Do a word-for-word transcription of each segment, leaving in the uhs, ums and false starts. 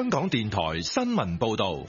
香港電台新聞報道。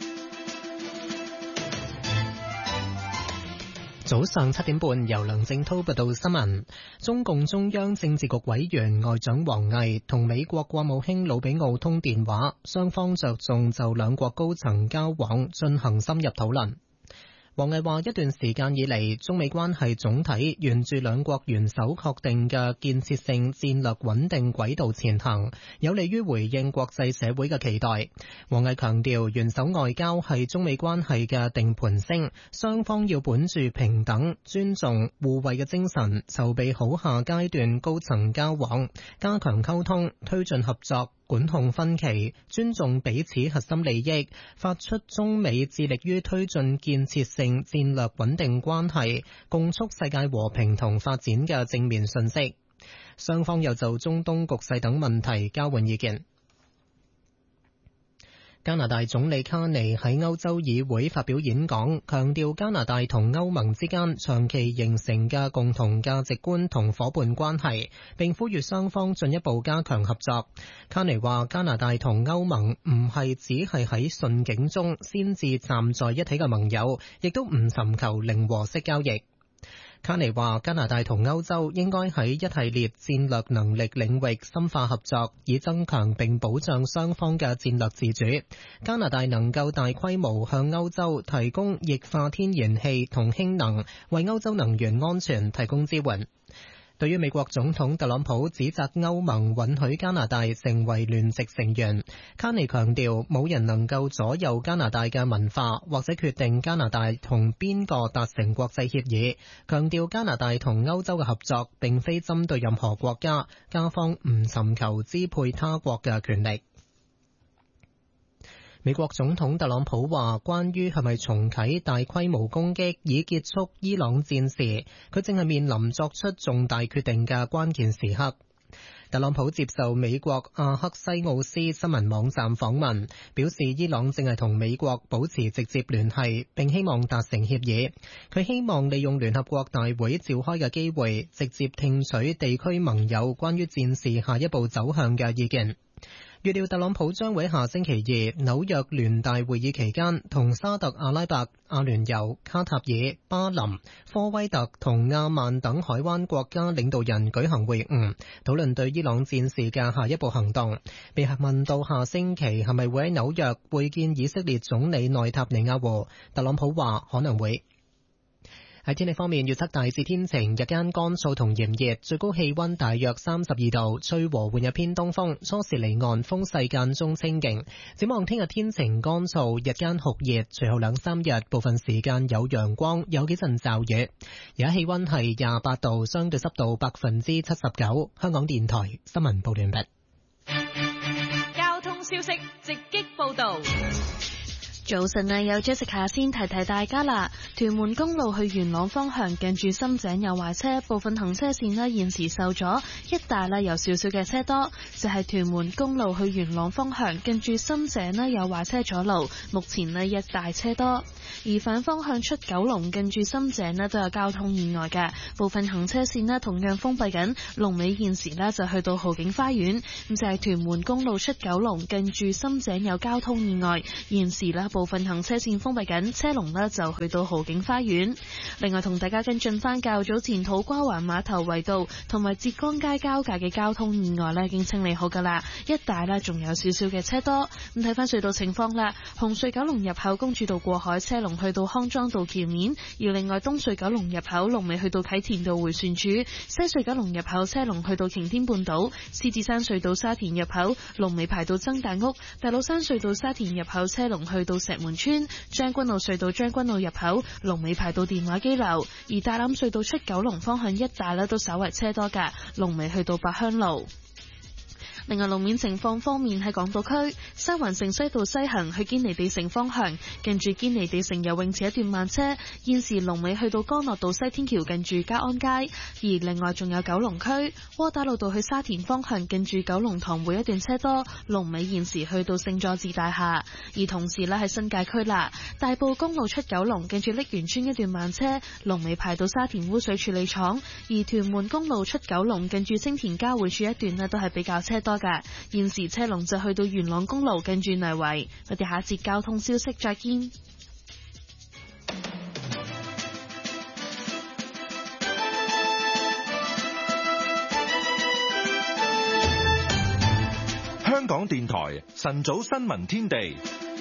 早上七點半，由梁正濤報道新聞。中共中央政治局委員外長王毅同美國國務卿魯比奧通電話，雙方着重就兩國高層交往進行深入討論。王毅話：一段時間以嚟，中美關係總體沿住兩國元首確定嘅建設性戰略穩定軌道前行，有利於回應國際社會嘅期待。王毅強調，元首外交係中美關係嘅定盤聲，雙方要本住平等、尊重、互惠嘅精神，籌備好下階段高層交往，加強溝通，推進合作，管控分歧，尊重彼此核心利益，發出中美致力於推進建設性戰略穩定關係，共促世界和平同發展嘅正面信息。雙方又就中東局勢等問題交換意見。加拿大總理卡尼喺歐洲議會發表演講，強調加拿大同歐盟之間長期形成嘅共同價值觀同夥伴關係，並呼籲雙方進一步加強合作。卡尼話：加拿大同歐盟唔係只係喺順境中先至站在一起嘅盟友，亦都唔尋求零和式交易。卡尼話：加拿大同歐洲應該喺一系列戰略能力領域深化合作，以增強並保障雙方嘅戰略自主。加拿大能夠大規模向歐洲提供液化天然氣同氫能，為歐洲能源安全提供支援。對於美國總統特朗普指責歐盟允許加拿大成為聯席成員，卡尼強調冇人能夠左右加拿大嘅文化，或者決定加拿大同邊個達成國際協議，強調加拿大同歐洲嘅合作並非針對任何國家，加方唔尋求支配他國嘅權力。美國總統特朗普話，關於係咪重啟大規模攻擊以結束伊朗戰事，佢正係面臨作出重大決定嘅關鍵時刻。特朗普接受美國阿克西奧斯新聞網站訪問，表示伊朗正係同美國保持直接聯繫，並希望達成協議。佢希望利用聯合國大會召開嘅機會，直接聽取地區盟友關於戰事下一步走向嘅意見。預料特朗普將會下星期二紐約聯大會議期間，同沙特阿拉伯、阿聯酋、卡塔爾、巴林、科威特同亞曼等海灣國家領導人舉行會晤，討論對伊朗戰事嘅下一步行動。被問到下星期係咪會喺紐約會見以色列總理內塔尼亞胡，特朗普話可能會。喺天氣方面，預測大致天晴，日間乾燥同炎熱，最高氣溫大約三十二度，吹和緩一偏東風，初時離岸風勢間中清勁。展望聽日天晴乾燥，日間酷熱，隨後兩三日部分時間有陽光，有幾陣驟雨。而家氣溫係廿八度，相對濕度百分之七十九。香港電台新聞報完畢。 交通消息直擊報道。 早晨啊，有 Jessica 先提提大家啦。屯門公路去元朗方向近住深井有壞車，部分行車線呢現時受阻，一帶呢有少少嘅車多。就係、是、屯門公路去元朗方向近住深井呢有壞車阻路，目前呢一帶車多。而反方向出九龍近住深井呢都有交通意外嘅，部分行車線呢同樣封閉緊，龍尾現時呢就去到浩景花園。咁就係屯門公路出九龍近住深井有交通意外，現時呢部分行車線封閉緊，車龍呢就去到浩景花園。另外同大家跟進翻較早前土瓜灣碼頭圍道同埋浙江街交界嘅交通意外呢已經清理好噶啦，一帶呢仲有少少嘅車多。咁睇翻隧道情況啦，紅隧九龍入口公主道過海車龍去到康莊道橋面，而另外東隧九龍入口龍尾去到啟田道迴旋處，西隧九龍入口車龍去到擎天半島，獅子山隧道沙田入口龍尾排到曾大屋，大老山隧道沙田入口車龍去到石門村，將軍澳隧道將軍澳入口龍尾排到電話機樓，而大欖隧道出九龍方向一帶呢都稍為車多㗎，龍尾去到八鄉路。另外路面情況方面，喺港島區西環城西道西行去堅尼地城方向，近住堅尼地城游泳池一段慢車，現時龍尾去到干諾道西天橋近住嘉安街。而另外仲有九龍區窩打老道去沙田方向，近住九龍塘會一段車多，龍尾現時去到聖佐治大廈。而同時呢喺新界區啦，大埔公路出九龍近住瀝源村一段慢車，龍尾排到沙田污水處理廠。而屯門公路出九龍近住青田交匯處一段呢都係比較車多多㗎。現時車龍就去到元朗公路近住泥圍。我哋下一節交通消息再見。 香港電台晨早新聞天地。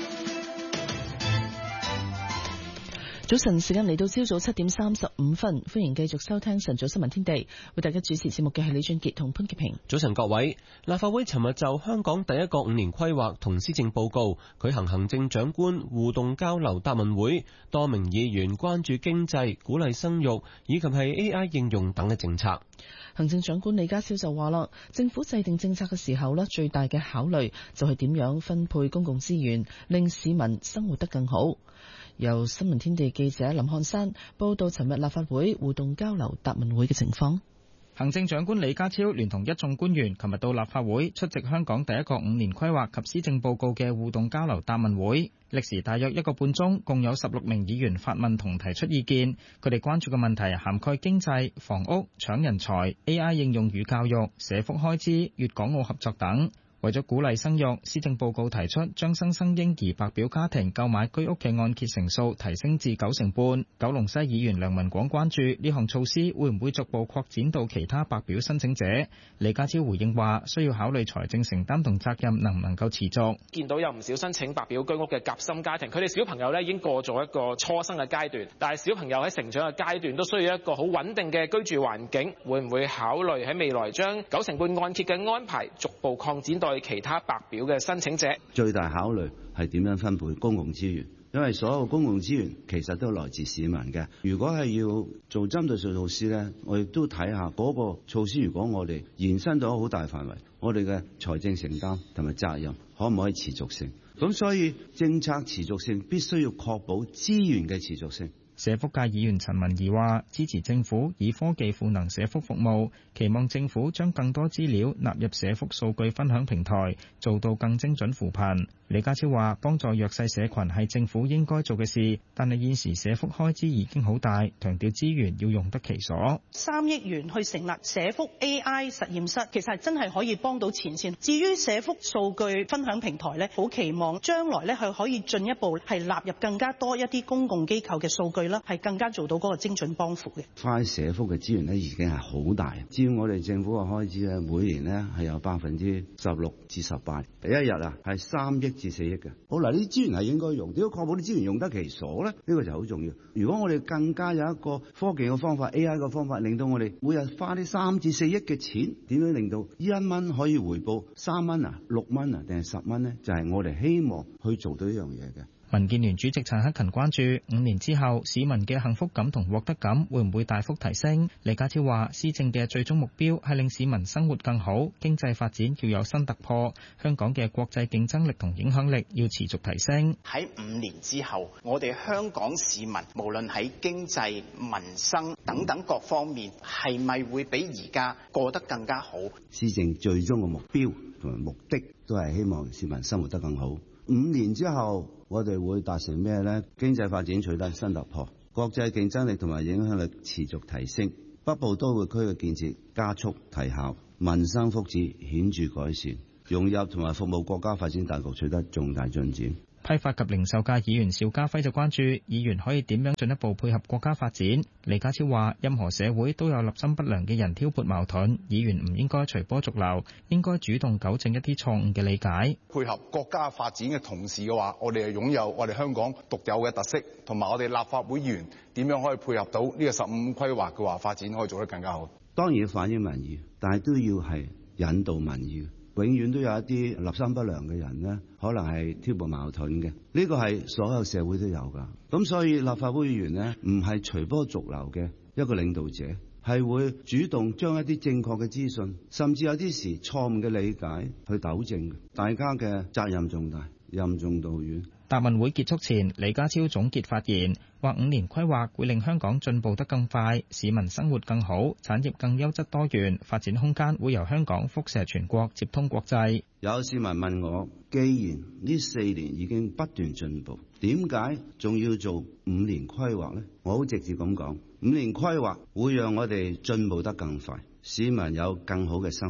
早晨時間嚟到朝早七點三十五分，歡迎繼續收聽晨早新聞天地，為大家主持節目嘅係李俊傑同潘潔平。 早晨各位，立法會尋日就香港第一個五年規劃同施政報告舉行行政長官互動交流答問會，多名議員關注經濟、鼓勵生育以及係 A I 應用等嘅政策。 行政長官李家超就話啦，政府制定政策嘅時候咧，最大嘅考慮就係點樣分配公共資源，令市民生活得更好。由新聞天地記者林漢山報道尋日立法會互動交流答問會嘅情況。 行政長官李家超聯同一眾官員琴日到立法會出席香港第一個五年規劃及施政報告嘅互動交流答問會，歷時大約一個半鐘，共有十六名議員發問同提出意見。佢哋關注嘅問題涵蓋經濟、房屋、搶人才、A I 應用與教育、社福開支、粵港澳合作等。為咗鼓勵生育，施政報告提出將新生嬰兒白表家庭購買居屋嘅按揭成數提升至九成半。九龍西議員梁文廣關注呢項措施會唔會逐步擴展到其他白表申請者。李家超回應話，需要考慮財政承擔同責任能唔能夠持續。 見到有唔少申請白表居屋嘅夾心家庭，佢哋小朋友咧已經過咗一個初生嘅階段，但係小朋友喺成長嘅階段都需要一個好穩定嘅居住環境。會唔會考慮喺未來將九成半按揭嘅安排逐步擴展到其他白表嘅申請者？ 最大考慮係點樣分配公共資源，因為所有公共資源其實都來自市民嘅。如果係要做針對性措施呢，我亦都睇下嗰個措施，如果我哋延伸到好大範圍，我哋嘅財政承擔同埋責任可唔可以持續性？咁所以政策持續性必須要確保資源嘅持續性。 社福界議員陳文儀話，支持政府以科技賦能社福服務，期望政府將更多資料納入社福數據分享平台，做到更精準扶貧。李家超話，幫助弱勢社群係政府應該做嘅事，但係現時社福開支已經好大，強調資源要用得其所。 三億元去成立社福 A I 實驗室，其實係真係可以幫到前線。至於社福數據分享平台呢，好期望將來呢係可以進一步係納入更加多一啲公共機構嘅數據啦，係更加做到嗰個精準幫扶嘅。 花社福嘅資源呢已經係好大，至於我哋政府嘅開支呢，每年呢係有百分之十六至十八，一日啊係三億至四億嘅。好嗱，呢啲資源係應該用，點樣確保啲資源用得其所呢？呢個就好重要。如果我哋更加有一個科技嘅方法、A I 嘅方法，令到我哋每日花啲三至四億嘅錢，點樣令到一蚊可以回報三蚊啊、六蚊啊，定係十蚊呢？就係我哋希望去做到呢樣嘢嘅。 民建聯主席陳克勤關注五年之後市民嘅幸福感同獲得感會唔會大幅提升。李家超話，施政嘅最終目標係令市民生活更好，經濟發展要有新突破，香港嘅國際競爭力同影響力要持續提升。 喺五年之後，我哋香港市民無論喺經濟、民生等等各方面，係咪會比而家過得更加好？ 施政最終嘅目標同埋目的都係希望市民生活得更好。五年之後，我哋會達成咩呢？經濟發展取得新突破，國際競爭力同埋影響力持續提升，北部都會區嘅建設加速提效，民生福祉顯著改善，融入同埋服務國家發展大局取得重大進展。 批發及零售界議員邵家輝就關注議員可以點樣進一步配合國家發展。李家超話，任何社會都有立心不良嘅人挑撥矛盾，議員唔應該隨波逐流，應該主動糾正一啲錯誤嘅理解。 配合國家發展嘅同時嘅話，我哋係擁有我哋香港獨有嘅特色，同埋我哋立法會議員點樣可以配合到呢個十五規劃嘅話發展可以做得更加好。 當然要反映民意，但係都要係引導民意。永遠都有一啲立心不良嘅人呢，可能係挑撥矛盾嘅，呢個係所有社會都有㗎。咁所以立法會議員呢，唔係隨波逐流嘅一個領導者，係會主動將一啲正確嘅資訊，甚至有啲時錯誤嘅理解去糾正嘅。大家嘅責任重大，任重道遠。 答問會結束前，李家超總結發言，話五年規劃會令香港進步得更快，市民生活更好，產業更優質多元，發展空間會由香港輻射全國，接通國際。 有市民問我，既然呢四年已經不斷進步，點解仲要做五年規劃呢？我好直接咁講，五年規劃會讓我哋進步得更快，市民有更好嘅生活，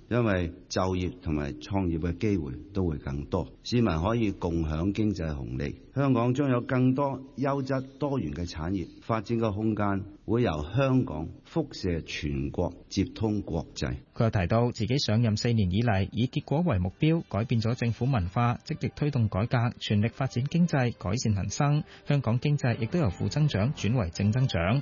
因為就業同埋創業嘅機會都會更多，市民可以共享經濟紅利。香港將有更多優質多元嘅產業發展嘅空間，會由香港輻射全國，接通國際。 佢又提到自己上任四年以嚟，以結果為目標，改變咗政府文化，積極推動改革，全力發展經濟，改善民生。香港經濟亦都由負增長轉為正增長。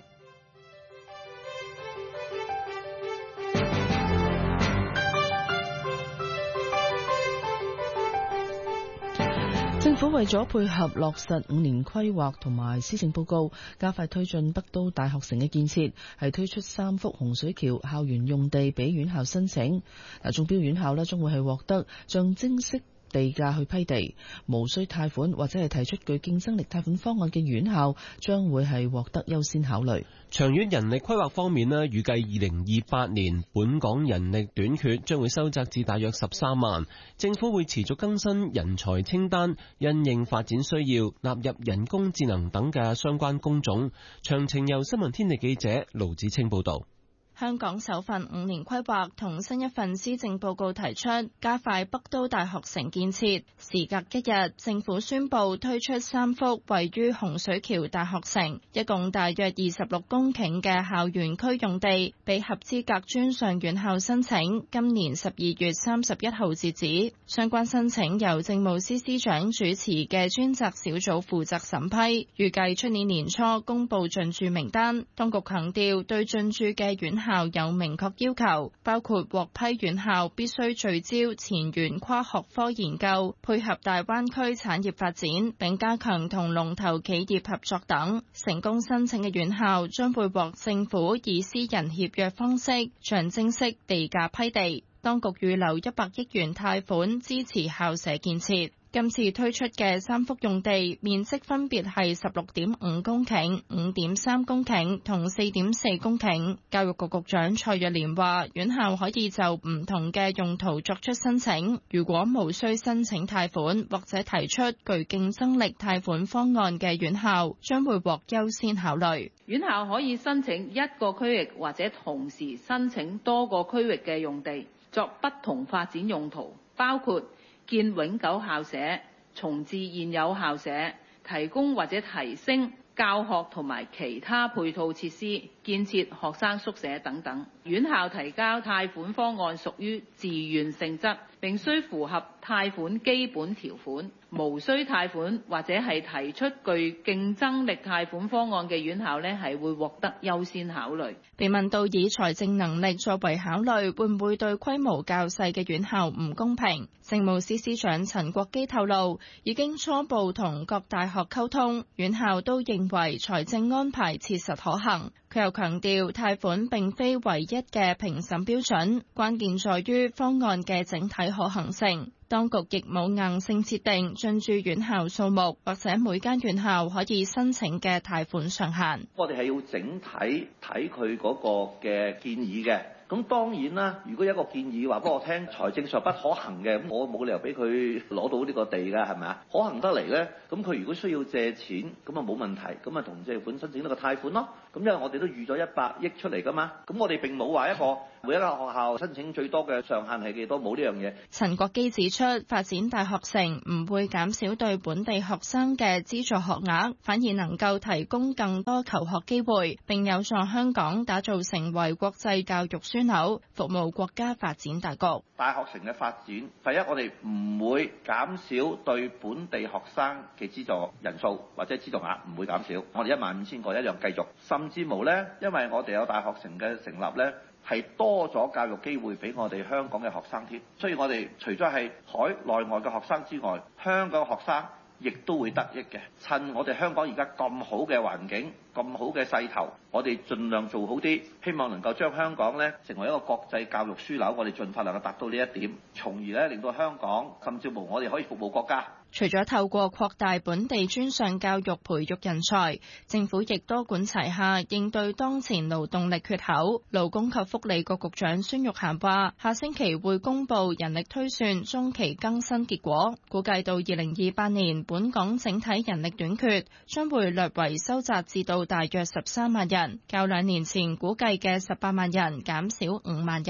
政府為咗配合落實五年規劃同埋施政報告，加快推進北都大學城嘅建設，係推出三幅洪水橋校園用地俾院校申請。嗱，中標院校咧將會係獲得象徵式地價去批地，無需貸款或者係提出具競爭力貸款方案嘅院校，將會係獲得優先考慮。 長遠人力規劃方面呢，預計二零二八年本港人力短缺將會收窄至大約十三萬。政府會持續更新人才清單，因應發展需要，納入人工智能等嘅相關工種。詳情由新聞天地記者盧子清報道。 香港首份五年規劃同新一份施政報告提出加快北都大學城建設，時隔一日，政府宣布推出三幅位於洪水橋大學城，一共大約二十六公頃嘅校園區用地，俾合資格專上院校申請，今年十二月三十一號截止。相關申請由政務司司長主持嘅專責小組負責審批，預計出年年初公布進駐名單。當局強調對進駐嘅院校校有明確要求，包括獲批院校必須聚焦前沿跨學科研究，配合大灣區產業發展，並加強同龍頭企業合作等。成功申請嘅院校將會獲政府以私人協約方式象徵式地價批地，當局預留一百億元貸款支持校舍建設。今次推出嘅三幅用地面積分別係十六點五公頃、五點三公頃同四點四公頃。教育局局長蔡若蓮話，院校可以就唔同嘅用途作出申請，如果無需申請貸款或者提出具競爭力貸款方案嘅院校，將會獲優先考慮。 院校可以申請一個區域或者同時申請多個區域嘅用地，作不同發展用途，包括建永久校舍、重置現有校舍、提供或者提升教學同埋其他配套設施、建設學生宿舍等等。院校提交貸款方案屬於自願性質，並須符合貸款基本條款。無需貸款或者係提出具競爭力貸款方案嘅院校呢，係會獲得優先考慮。 被問到以財政能力作為考慮，會唔會對規模較細嘅院校唔公平？政務司司長陳國基透露，已經初步同各大學溝通，院校都認為財政安排切實可行。佢又強調，貸款並非唯一嘅評審標準，關鍵在於方案嘅整體可行性。當局亦冇硬性設定進駐院校數目，或者每間院校可以申請嘅貸款上限。 我哋係要整體睇佢嗰個嘅建議嘅。咁當然啦，如果有一個建議話俾我聽財政上不可行嘅，咁我冇理由俾佢攞到呢個地㗎，係咪啊？可行得嚟咧，咁佢如果需要借錢，咁啊冇問題，咁啊同借款申請呢個貸款咯。咁因為我哋都預咗一百億出嚟㗎嘛，咁我哋並冇話一個每一間學校申請最多嘅上限係幾多，冇呢樣嘢。 陳國基指出，發展大學城唔會減少對本地學生嘅資助學額，反而能夠提供更多求學機會，並有助香港打造成為國際教育樞紐，服務國家發展大局。 大學城嘅發展，第一我哋唔會減少對本地學生嘅資助人數或者資助額，唔會減少。我哋一萬五千個一樣繼續，甚至無呢，因為我哋有大學城嘅成立呢，係多咗教育機會俾我哋香港嘅學生添。所以我哋除咗係海內外嘅學生之外，香港嘅學生亦都會得益嘅。趁我哋香港而家咁好嘅環境、咁好嘅勢頭，我哋盡量做好啲，希望能夠將香港呢成為一個國際教育樞紐。我哋盡快能夠達到呢一點，從而呢令到香港甚至乎我哋可以服務國家。 除咗透過擴大本地專上教育培育人才，政府亦多管齊下應對當前勞動力缺口。勞工及福利局局長孫玉菡話，下星期會公布人力推算中期更新結果，估計到二零二八年本港整體人力短缺將會略為收窄至到大約十三萬人，較兩年前估計嘅十八萬人減少五萬人。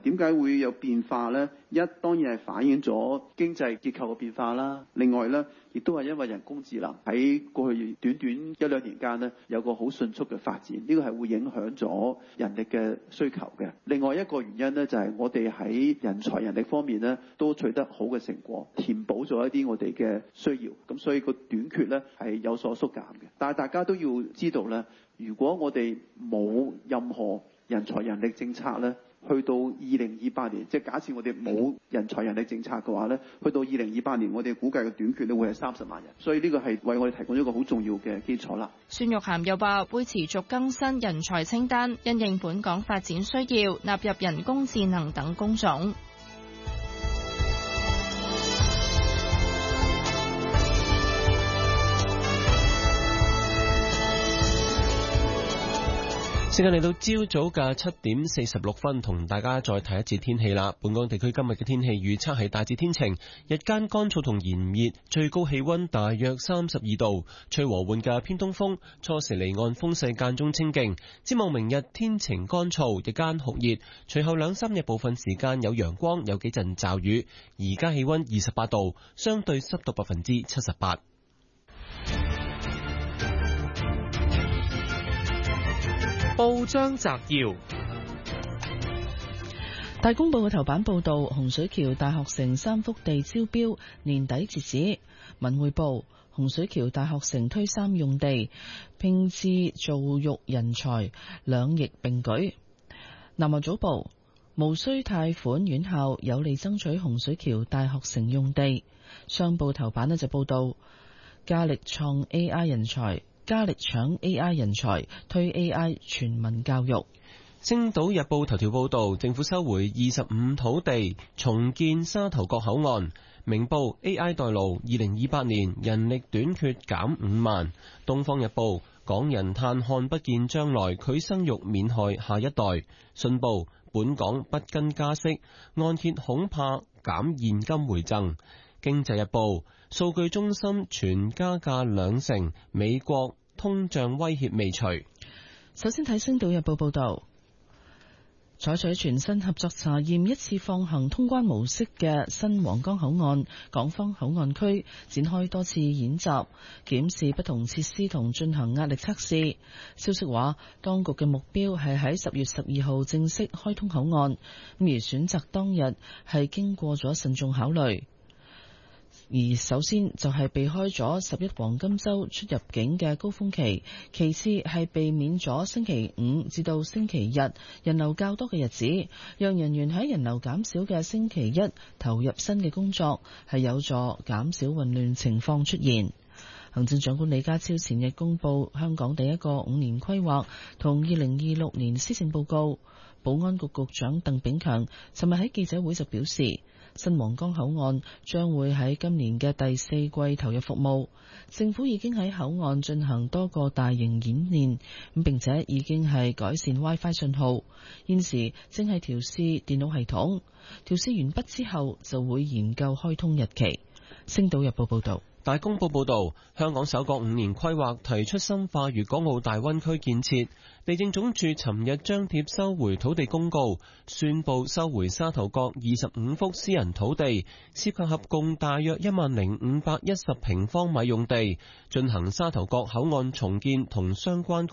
點解會有變化呢？一當然係反映咗經濟結構嘅變化啦。另外呢，亦都係因為人工智能喺過去短短一兩年間呢，有個好迅速嘅發展，呢個係會影響咗人力嘅需求嘅。另外一個原因呢，就係我哋喺人才人力方面呢，都取得好嘅成果，填補咗一啲我哋嘅需要。咁所以個短缺呢係有所縮減嘅。但係大家都要知道呢，如果我哋冇任何人才人力政策呢，去到二零二八年，即係假設我哋冇人才人力政策嘅話呢，去到二零二八年，我哋估計嘅短缺咧會係三十萬人，所以呢個係為我哋提供咗一個好重要嘅基礎啦。 孫玉菡又話會持續更新人才清單，因應本港發展需要，納入人工智能等工種。 時間嚟到朝早嘅七點四十六分，同大家再睇一次天氣啦。本港地區今日嘅天氣預測係大致天晴，日間乾燥同炎熱，最高氣溫大約三十二度，吹和緩嘅偏東風，初時離岸風勢間中清勁。展望明日天晴乾燥，日間酷熱，隨後兩三日部分時間有陽光，有幾陣驟雨。而家氣溫二十八度，相對濕度百分之七十八。 報章摘要： 大公報嘅頭版報道，洪水橋大學城三幅地招標，年底截止。文匯報：洪水橋大學城推三用地，拼置造育人才，兩翼並舉。南華早報：無需貸款，院校有利爭取洪水橋大學城用地。商報頭版呢就報道，加力創 A I 人才。加力搶 A I 人才，推 A I 全民教育。 星島日報頭條報道，政府收回二十五土地，重建沙頭角口岸。明報 A I 代勞，二零二八年人力短缺減五萬。東方日報，港人嘆看不見將來，拒生育免害下一代。信報，本港不跟加息，按揭恐怕減現金回贈。經濟日報，數據中心全加價兩成，美國通脹威脅未除。 首先睇《星島日報》報道，採取全新合作查驗一次放行通關模式嘅新皇崗口岸港方口岸區展開多次演習，檢視不同設施同進行壓力測試。消息話，當局嘅目標係喺十月十二號正式開通口岸，而選擇當日係經過咗慎重考慮。而首先就係避開咗十一黃金週出入境嘅高峰期，其次係避免咗星期五至到星期日人流較多嘅日子，讓人員喺人流減少嘅星期一投入新嘅工作，係有助減少混亂情況出現。行政長官李家超前日公布香港第一個五年規劃同二零二六年施政報告，保安局局長鄧炳強尋日喺記者會就表示，新皇崗口岸將會喺今年嘅第四季投入服務，政府已經喺口岸進行多個大型演練，咁並且已經係改善 WiFi 信號，現時正係調試電腦系統，調試完畢之後就會研究開通日期。星島日報報道。 大公報報導，香港首個五年規劃提出深化粵港澳大灣區建設。地政總署尋日張貼收回土地公告，宣布收回沙頭角二十五幅私人土地，涉及合共大約一萬零五百一十平方米用地，進行沙頭角口岸重建同相關